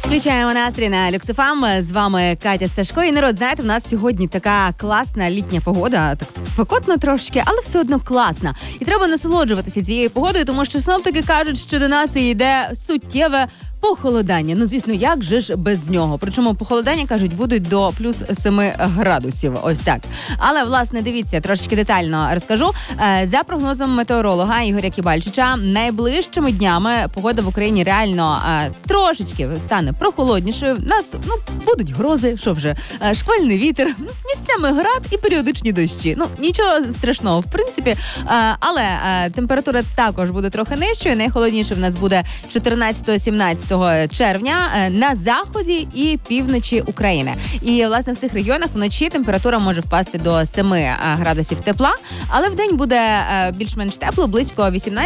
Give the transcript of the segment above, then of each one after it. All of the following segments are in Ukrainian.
Включаємо настрій на Люкс ФМ. З вами Катя Сташко. І, народ, знаєте, в нас сьогодні така класна літня погода. Так спекотно трошки, але все одно класна. І треба насолоджуватися цією погодою, тому що синоптики кажуть, що до нас йде суттєве похолодання. Ну, звісно, як же ж без нього? Причому похолодання, кажуть, будуть до плюс 7 градусів. Ось так. Але, власне, дивіться, трошечки детально розкажу. За прогнозом метеоролога Ігоря Кібальчича, найближчими днями погода в Україні реально трошечки стане прохолоднішою. У нас, будуть грози, що вже, шквальний вітер, місцями град і періодичні дощі. Нічого страшного, в принципі. Але температура також буде трохи нижчою. Найхолодніше в нас буде 14-17 червня на заході і півночі України. І, власне, в цих регіонах вночі температура може впасти до 7 градусів тепла, але вдень буде більш-менш тепло, близько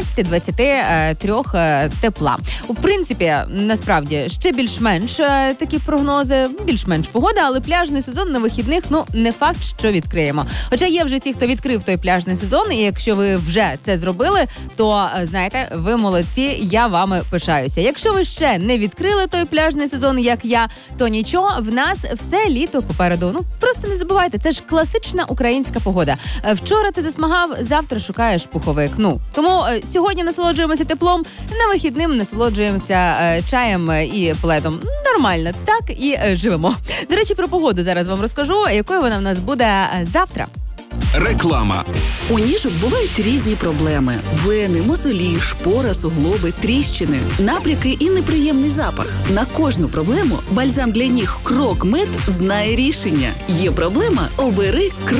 18-23 тепла. У принципі, насправді, ще більш-менш такі прогнози, більш-менш погода, але пляжний сезон на вихідних, не факт, що відкриємо. Хоча є вже ті, хто відкрив той пляжний сезон, і якщо ви вже це зробили, то, знаєте, ви молодці, я вами пишаюся. Якщо ви ще не відкрили той пляжний сезон, як я, то нічого, в нас все літо попереду. Просто не забувайте, це ж класична українська погода. Вчора ти засмагав, завтра шукаєш пуховик. Тому сьогодні насолоджуємося теплом, на вихідним насолоджуємося чаєм і пледом. Нормально, так і живемо. До речі, про погоду зараз вам розкажу, якою вона в нас буде завтра. Реклама. У ніжок бувають різні проблеми: вени, мозолі, шпора, суглоби, тріщини, набряки і неприємний запах. На кожну проблему бальзам для ніг Крок Мед знає рішення. Є проблема – обери Крок